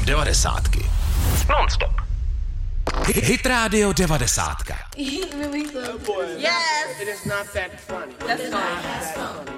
Top 90. Non-stop. Hit Radio 90. Yes! It is not that funny. That's fine.